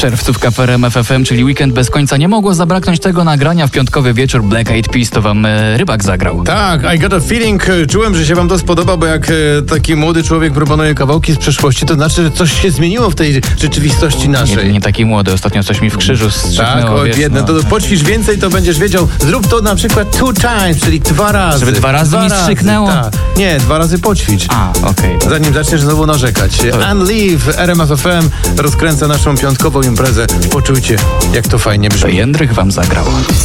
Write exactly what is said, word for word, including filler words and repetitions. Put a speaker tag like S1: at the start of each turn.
S1: czerwcówka w R M F F M, czyli weekend bez końca. Nie mogło zabraknąć tego nagrania w piątkowy wieczór. Black Eyed Peas to wam e, Rybak zagrał.
S2: Tak, I got a feeling. Czułem, że się wam to spodoba, bo jak e, taki młody człowiek proponuje kawałki z przeszłości, to znaczy, że coś się zmieniło w tej rzeczywistości naszej.
S1: Nie, nie taki młody. Ostatnio coś mi w krzyżu strzyknęło.
S2: Tak, oj, biedne.
S1: No.
S2: To poćwicz więcej, to będziesz wiedział. Zrób to na przykład two times, czyli dwa razy.
S1: Żeby dwa razy
S2: dwa
S1: mi strzyknęło?
S2: Tak. Nie, dwa razy poćwicz.
S1: A, okej. Okay.
S2: Zanim zaczniesz znowu narzekać.
S1: To...
S2: Unleave, R M F F M rozkręca naszą piątkową imprezę. Poczujcie, jak to fajnie brzmi.
S1: To Jędrych wam zagrał.